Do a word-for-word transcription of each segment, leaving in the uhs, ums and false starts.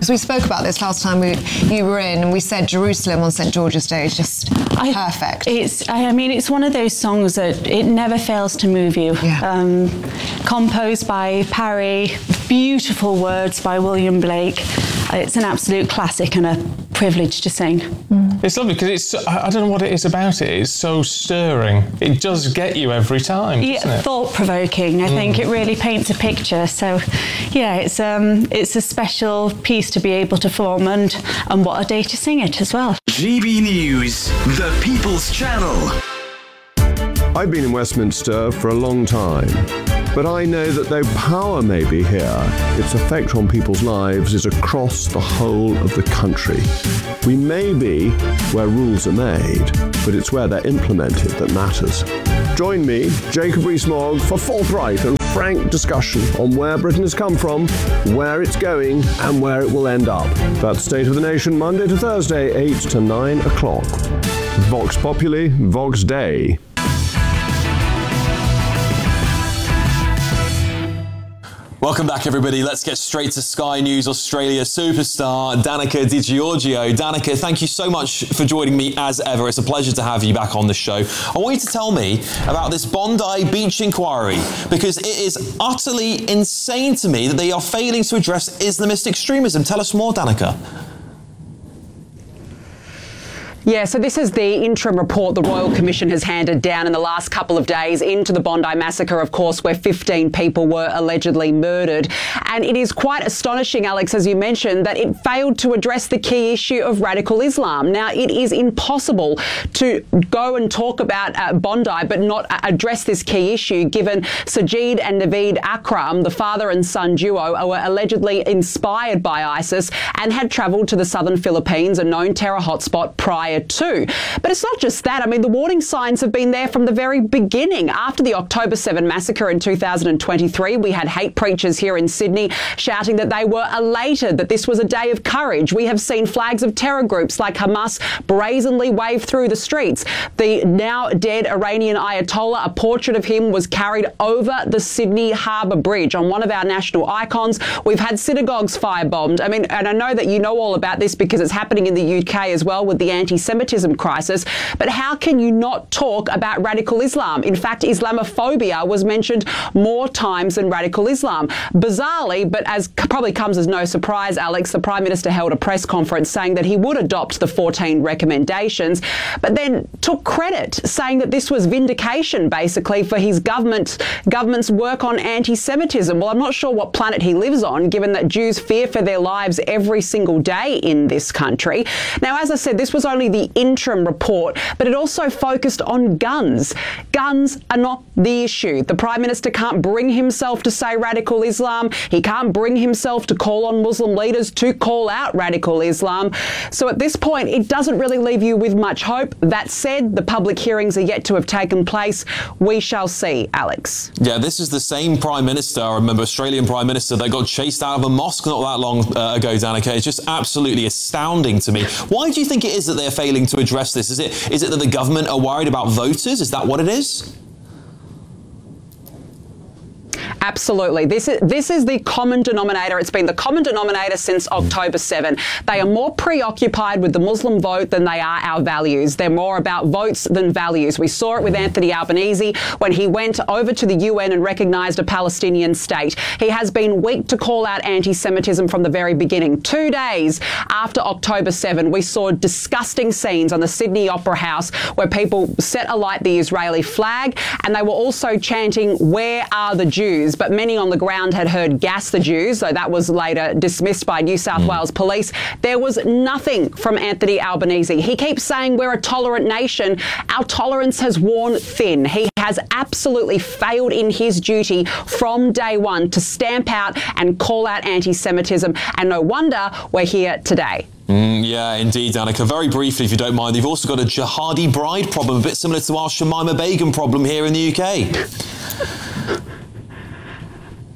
Because we spoke about this last time we, you were in, and we said Jerusalem on St George's Day is just I, perfect. It's, I mean, it's one of those songs that it never fails to move you. Yeah. Um, composed by Parry, beautiful words by William Blake. It's an absolute classic and a privilege to sing. Mm. It's lovely because it's, I don't know what it is about it, it's so stirring. It does get you every time, doesn't yeah, it? Thought-provoking, I mm. think. It really paints a picture. So, yeah, it's um, it's a special piece to be able to form, and, and what a day to sing it as well. G B News, the People's Channel. I've been in Westminster for a long time, but I know that though power may be here, its effect on people's lives is across the whole of the country. We may be where rules are made, but it's where they're implemented that matters. Join me, Jacob Rees-Mogg, for forthright and frank discussion on where Britain has come from, where it's going, and where it will end up. That's State of the Nation, Monday to Thursday, eight to nine o'clock. Vox Populi, Vox Dei. Welcome back, everybody. Let's get straight to Sky News Australia superstar Danica Di Giorgio. Danica, thank you so much for joining me as ever. It's a pleasure to have you back on the show. I want you to tell me about this Bondi Beach inquiry, because it is utterly insane to me that they are failing to address Islamist extremism. Tell us more, Danica. Yeah, so this is the interim report the Royal Commission has handed down in the last couple of days into the Bondi massacre, of course, where fifteen people were allegedly murdered. And it is quite astonishing, Alex, as you mentioned, that it failed to address the key issue of radical Islam. Now, it is impossible to go and talk about uh, Bondi but not uh, address this key issue, given Sajid and Naveed Akram, the father and son duo, were allegedly inspired by ISIS and had travelled to the southern Philippines, a known terror hotspot, prior too. But it's not just that. I mean, the warning signs have been there from the very beginning. After the October seventh massacre in two thousand twenty-three, we had hate preachers here in Sydney shouting that they were elated, that this was a day of courage. We have seen flags of terror groups like Hamas brazenly wave through the streets. The now dead Iranian Ayatollah, a portrait of him was carried over the Sydney Harbour Bridge on one of our national icons. We've had synagogues firebombed. I mean, and I know that you know all about this because it's happening in the U K as well with the anti-Semitism crisis. But how can you not talk about radical Islam? In fact, Islamophobia was mentioned more times than radical Islam. Bizarrely, but as probably comes as no surprise, Alex, the Prime Minister held a press conference saying that he would adopt the fourteen recommendations, but then took credit, saying that this was vindication, basically, for his government government's work on anti-Semitism. Well, I'm not sure what planet he lives on, given that Jews fear for their lives every single day in this country. Now, as I said, this was only the interim report, but it also focused on guns. Guns are not the issue. The Prime Minister can't bring himself to say radical Islam. He can't bring himself to call on Muslim leaders to call out radical Islam. So at this point, it doesn't really leave you with much hope. That said, the public hearings are yet to have taken place. We shall see, Alex. Yeah, this is the same Prime Minister, I remember, Australian Prime Minister, that got chased out of a mosque not that long uh, ago, Danica. It's just absolutely astounding to me. Why do you think it is that they're failing to address this? Is it is it that the government are worried about voters? Is that what it is? Absolutely. This is this is the common denominator. It's been the common denominator since October seventh. They are more preoccupied with the Muslim vote than they are our values. They're more about votes than values. We saw it with Anthony Albanese when he went over to the U N and recognised a Palestinian state. He has been weak to call out anti-Semitism from the very beginning. Two days after October seventh, we saw disgusting scenes on the Sydney Opera House where people set alight the Israeli flag, and they were also chanting, "Where are the Jews?" But many on the ground had heard "gas the Jews," so that was later dismissed by New South mm. Wales Police. There was nothing from Anthony Albanese. He keeps saying we're a tolerant nation. Our tolerance has worn thin. He has absolutely failed in his duty from day one to stamp out and call out anti-Semitism, and no wonder we're here today. Mm, yeah, indeed, Danica. Very briefly, if you don't mind, you've also got a jihadi bride problem, a bit similar to our Shamima Begum problem here in the U K.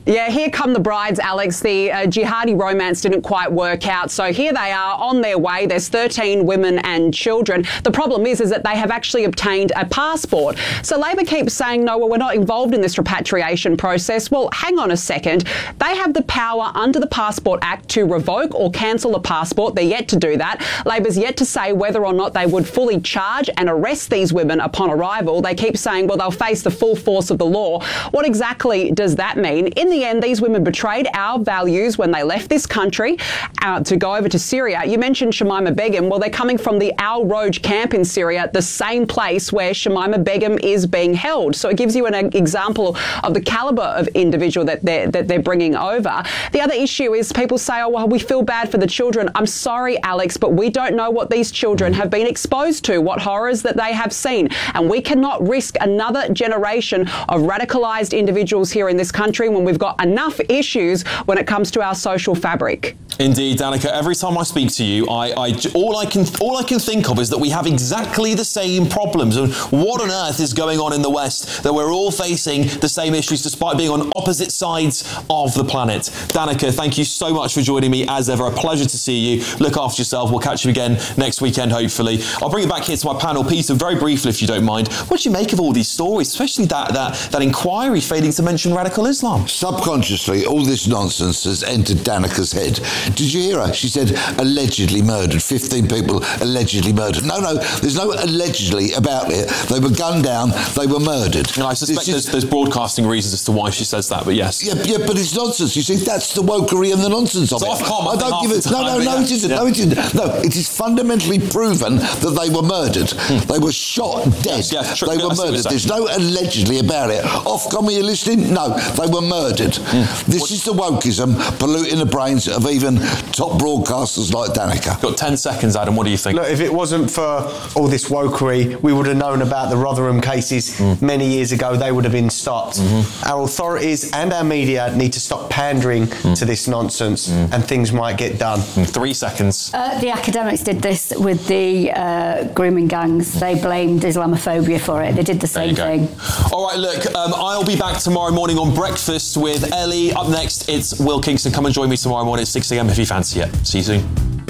Yeah, here come the brides, Alex. The uh, jihadi romance didn't quite work out. So here they are on their way. There's thirteen women and children. The problem is, is that they have actually obtained a passport. So Labor keeps saying, no, well, we're not involved in this repatriation process. Well, hang on a second. They have the power under the Passport Act to revoke or cancel a passport. They're yet to do that. Labor's yet to say whether or not they would fully charge and arrest these women upon arrival. They keep saying, well, they'll face the full force of the law. What exactly does that mean? In the end, these women betrayed our values when they left this country uh, to go over to Syria. You mentioned Shamima Begum. Well, they're coming from the Al Roj camp in Syria, the same place where Shamima Begum is being held. So it gives you an example of the calibre of individual that they're, that they're bringing over. The other issue is people say, oh, well, we feel bad for the children. I'm sorry, Alex, but we don't know what these children have been exposed to, what horrors that they have seen. And we cannot risk another generation of radicalised individuals here in this country when we've got enough issues when it comes to our social fabric. Indeed, Danica. Every time I speak to you, I, I all I can all I can think of is that we have exactly the same problems. And what on earth is going on in the West that we're all facing the same issues despite being on opposite sides of the planet? Danica, thank you so much for joining me as ever. A pleasure to see you. Look after yourself. We'll catch you again next weekend, hopefully. I'll bring it back here to my panel. Peter, very briefly, if you don't mind, what do you make of all these stories, especially that that that inquiry failing to mention radical Islam? Subconsciously, all this nonsense has entered Danica's head. Did you hear her? She said allegedly murdered. fifteen people allegedly murdered. No, no, there's no allegedly about it. They were gunned down. They were murdered. And I suspect there's, there's broadcasting reasons as to why she says that, but yes. Yeah, yeah, but it's nonsense. You see, that's the wokery and the nonsense of it's it. Ofcom, I, I don't give it. No, no, no, yeah. it isn't. Yeah. No, it isn't. No, it is fundamentally proven that they were murdered. Hmm. They were shot dead. Yes, yeah, true. They yeah, were murdered. There's no allegedly about it. Ofcom, are you listening? No, they were murdered. Hmm. This what? is the wokeism polluting the brains of even top broadcasters like Danica. Got ten seconds, Adam. What do you think? Look, if it wasn't for all this wokery, we would have known about the Rotherham cases mm. many years ago. They would have been stopped. Mm-hmm. Our authorities and our media need to stop pandering mm. to this nonsense mm. and things might get done. In three seconds. Uh, the academics did this with the uh, grooming gangs. They blamed Islamophobia for it. They did the same thing. All right, look, um, I'll be back tomorrow morning on Breakfast with Ellie. Up next, it's Will Kingston. Come and join me tomorrow morning at six a.m. if you fancy it. See you soon.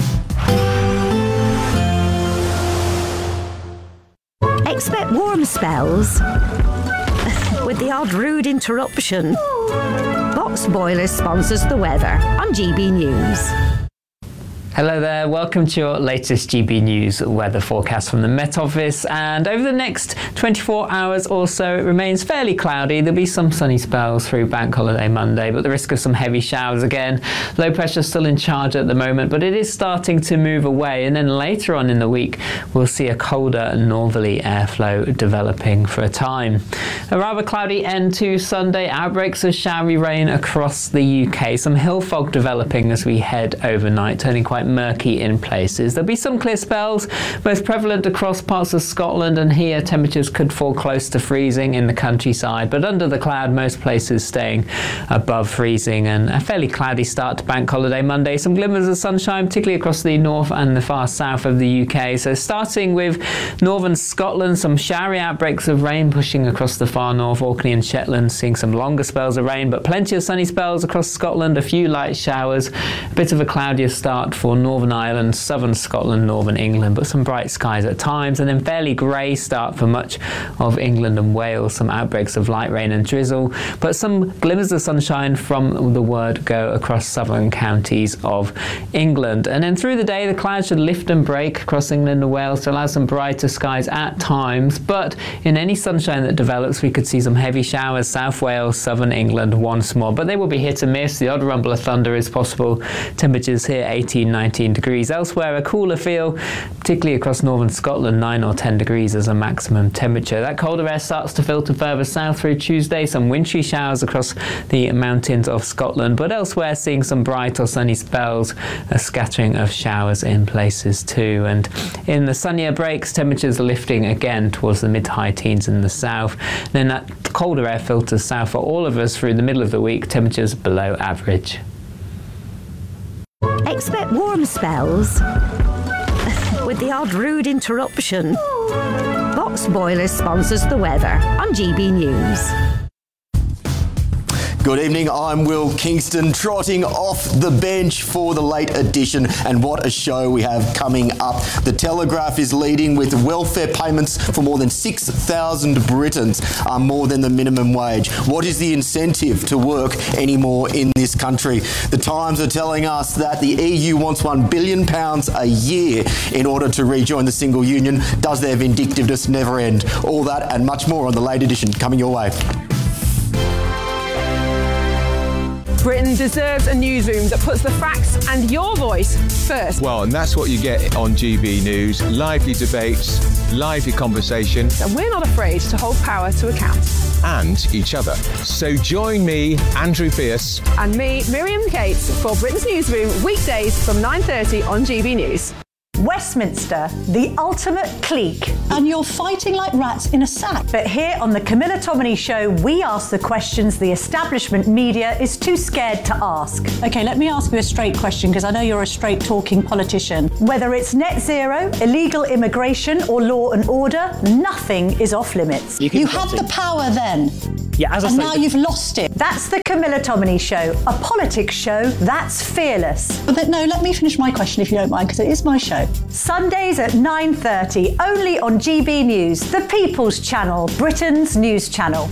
Expect warm spells with the odd rude interruption. Box Boilers sponsors the weather on G B News. Hello there, welcome to your latest G B News weather forecast from the Met Office. And over the next twenty-four hours or so, it remains fairly cloudy. There'll be some sunny spells through Bank Holiday Monday, but the risk of some heavy showers again. Low pressure still in charge at the moment, but it is starting to move away. And then later on in the week, we'll see a colder northerly airflow developing for a time. A rather cloudy end to Sunday, outbreaks of showery rain across the U K. Some hill fog developing as we head overnight, turning quite murky in places. There'll be some clear spells, most prevalent across parts of Scotland, and here temperatures could fall close to freezing in the countryside, but under the cloud most places staying above freezing, and a fairly cloudy start to Bank Holiday Monday. Some glimmers of sunshine, particularly across the north and the far south of the U K. So starting with northern Scotland, some showery outbreaks of rain pushing across the far north, Orkney and Shetland, seeing some longer spells of rain, but plenty of sunny spells across Scotland, a few light showers, a bit of a cloudier start for Northern Ireland, southern Scotland, northern England, but some bright skies at times, and then fairly grey start for much of England and Wales, some outbreaks of light rain and drizzle, but some glimmers of sunshine from the word go across southern counties of England. And then through the day, the clouds should lift and break across England and Wales to allow some brighter skies at times, but in any sunshine that develops, we could see some heavy showers, South Wales, southern England once more, but they will be hit and miss. The odd rumble of thunder is possible. Temperatures here eighteen, nineteen degrees. Elsewhere, a cooler feel, particularly across northern Scotland, nine or ten degrees as a maximum temperature. That colder air starts to filter further south through Tuesday, some wintry showers across the mountains of Scotland, but elsewhere seeing some bright or sunny spells, a scattering of showers in places too. And in the sunnier breaks, temperatures are lifting again towards the mid-high teens in the south. Then that colder air filters south for all of us through the middle of the week, temperatures below average. Expect warm spells with the odd rude interruption. Box Boilers sponsors the weather on G B News. Good evening, I'm Will Kingston, trotting off the bench for the late edition, and what a show we have coming up. The Telegraph is leading with welfare payments for more than six thousand Britons are more than the minimum wage. What is the incentive to work anymore in this country? The Times are telling us that the E U wants one billion pounds a year in order to rejoin the single union. Does their vindictiveness never end? All that and much more on the late edition coming your way. Britain deserves a newsroom that puts the facts and your voice first. Well, and that's what you get on G B News. Lively debates, lively conversation. And we're not afraid to hold power to account. And each other. So join me, Andrew Pierce. And me, Miriam Cates, for Britain's Newsroom, weekdays from nine thirty on G B News. Westminster, the ultimate clique. And you're fighting like rats in a sack. But here on the Camilla Tominey Show, we ask the questions the establishment media is too scared to ask. OK, let me ask you a straight question, because I know you're a straight-talking politician. Whether it's net zero, illegal immigration or law and order, nothing is off limits. You, you had the power then. Yeah, as I and said, now you've lost it. That's the Camilla Tominey Show, a politics show that's fearless. But no, let me finish my question if you don't mind, because it is my show. Sundays at nine thirty, only on G B News, the People's Channel, Britain's news channel.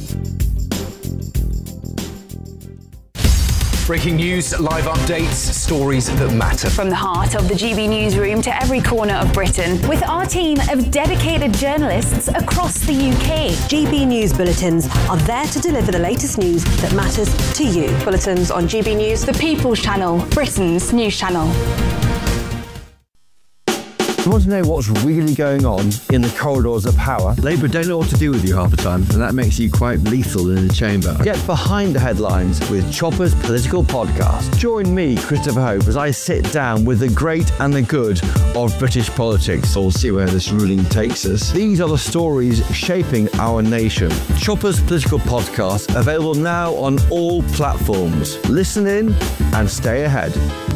Breaking news, live updates, stories that matter. From the heart of the G B Newsroom to every corner of Britain, with our team of dedicated journalists across the U K. G B News bulletins are there to deliver the latest news that matters to you. Bulletins on G B News, the People's Channel, Britain's news channel. You want to know what's really going on in the corridors of power? Labour don't know what to do with you half the time, and that makes you quite lethal in the chamber. Get behind the headlines with Chopper's Political Podcast. Join me, Christopher Hope, as I sit down with the great and the good of British politics. We'll see where this ruling takes us. These are the stories shaping our nation. Chopper's Political Podcast, available now on all platforms. Listen in and stay ahead.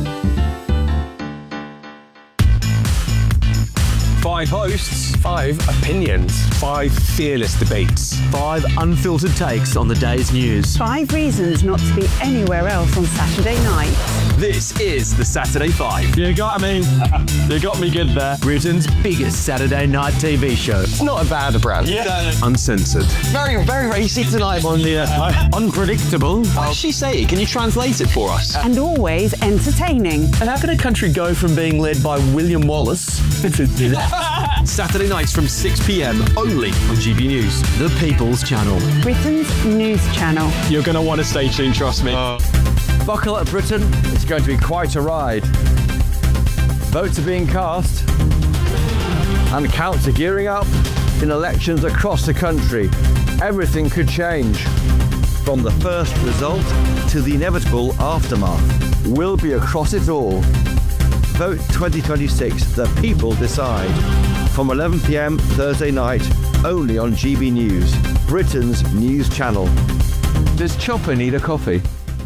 Five hosts, five opinions, five fearless debates, five unfiltered takes on the day's news. Five reasons not to be anywhere else on Saturday night. This is the Saturday Five. You got me. You got me good there. Britain's biggest Saturday night T V show. It's not a bad brand. Yeah. Uncensored. Very, very racy tonight on the uh, unpredictable. What does she say? Can you translate it for us? And always entertaining. And how can a country go from being led by William Wallace Saturday nights from six p.m. only on G B News, the People's Channel. Britain's news channel. You're going to want to stay tuned, trust me. Uh. Buckle up, Britain. It's going to be quite a ride. Votes are being cast and counts are gearing up in elections across the country. Everything could change. From the first result to the inevitable aftermath. We'll be across it all. Vote twenty twenty-six, the people decide. From eleven p.m. Thursday night, only on G B News, Britain's news channel. Does Chopper need a coffee?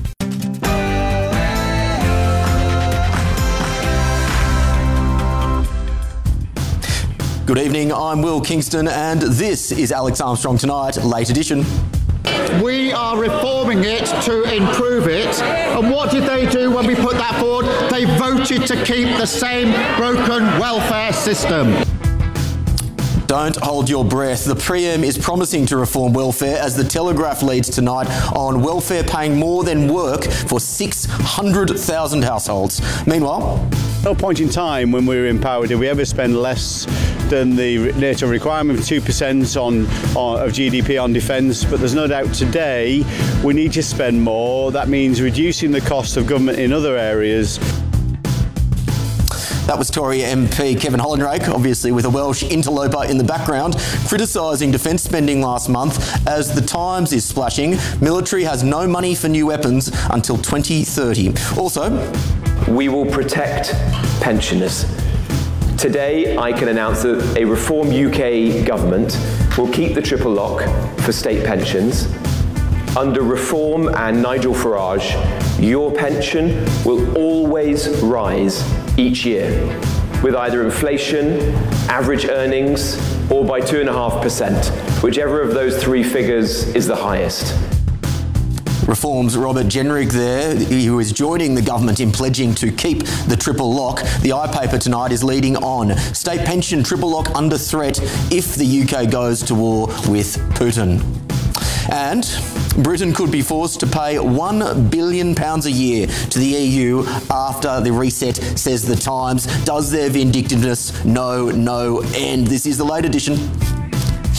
Good evening, I'm Will Kingston, and this is Alex Armstrong Tonight, late edition. We are reforming it to improve it. And what did they do when we put that forward? They voted to keep the same broken welfare system. Don't hold your breath. The Prem is promising to reform welfare as the Telegraph leads tonight on welfare paying more than work for six hundred thousand households. Meanwhile, no point in time when we were in power did we ever spend less than the NATO requirement of two percent on, on, of G D P on defence, but there's no doubt today we need to spend more. That means reducing the cost of government in other areas. that was Tory M P Kevin Hollinrake, obviously with a Welsh interloper in the background, criticising defence spending last month. As the Times is splashing, military has no money for new weapons until twenty thirty. Also, we will protect pensioners. Today, I can announce that a Reform U K government will keep the triple lock for state pensions. Under Reform and Nigel Farage, your pension will always rise each year, with either inflation, average earnings, or by two point five percent, whichever of those three figures is the highest. Reform's Robert Jenrick there, who is joining the government in pledging to keep the triple lock. The iPaper tonight is leading on. State pension triple lock under threat if the U K goes to war with Putin. And Britain could be forced to pay one billion pounds a year to the E U after the reset, says The Times. Does their vindictiveness know no end? This is the late edition.